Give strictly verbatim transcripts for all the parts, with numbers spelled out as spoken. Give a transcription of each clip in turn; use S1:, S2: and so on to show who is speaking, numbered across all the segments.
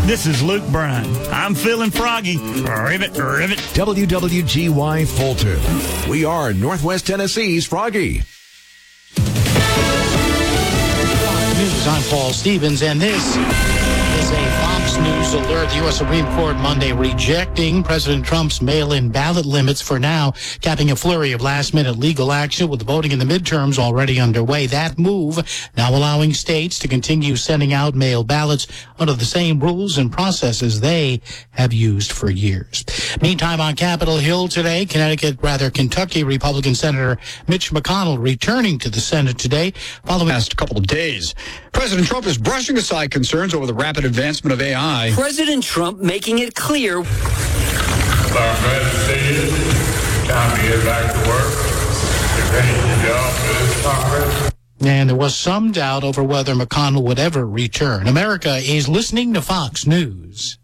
S1: This is Luke Bryan. I'm feeling froggy. Ribbit, ribbit.
S2: W W G Y Fulton. We are Northwest Tennessee's Froggy.
S3: News, I'm Paul Stevens, and this is a Fox News alert. The U S Supreme Court Monday rejecting President Trump's mail-in ballot limits for now, capping a flurry of last-minute legal action with the voting in the midterms already underway. That move now allowing states to continue sending out mail ballots under the same rules and processes they have used for years. Meantime, on Capitol Hill today, Connecticut, rather Kentucky Republican Senator Mitch McConnell returning to the Senate today following
S4: the past couple of days. President Trump is brushing aside concerns over the rapid advancement of A I.
S5: President Trump making it clear.
S6: What I'm glad to see is time to get back to work. To finish the job for this Congress.
S3: And there was some doubt over whether McConnell would ever return. America is listening to Fox News.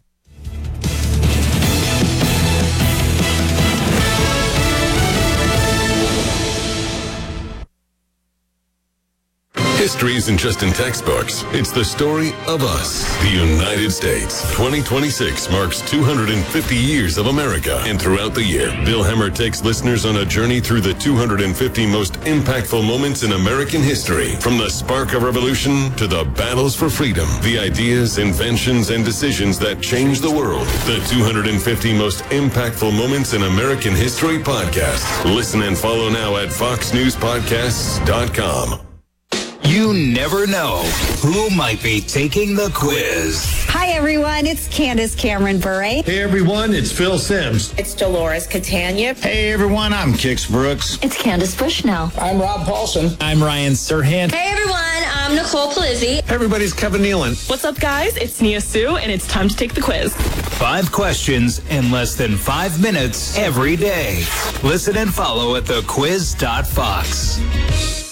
S7: History isn't just in textbooks. It's the story of us, the United States. twenty twenty-six marks two hundred fifty years of America. And throughout the year, Bill Hemmer takes listeners on a journey through the two hundred fifty most impactful moments in American history. From the spark of revolution to the battles for freedom, the ideas, inventions, and decisions that changed the world. The two hundred fifty most impactful moments in American history podcast. Listen and follow now at fox news podcasts dot com.
S8: You never know who might be taking the quiz.
S9: Hi, everyone. It's Candace Cameron Bure.
S10: Hey, everyone. It's Phil Sims.
S11: It's Dolores Catania.
S12: Hey, everyone. I'm Kix Brooks.
S13: It's Candace Bushnell.
S14: I'm Rob Paulson.
S15: I'm Ryan Serhant.
S16: Hey, everyone. I'm Nicole Palizzi.
S17: Hey, everybody's Kevin Nealon.
S18: What's up, guys? It's Nia Sue, and it's time to take the quiz.
S8: Five questions in less than five minutes every day. Listen and follow at the quiz dot fox.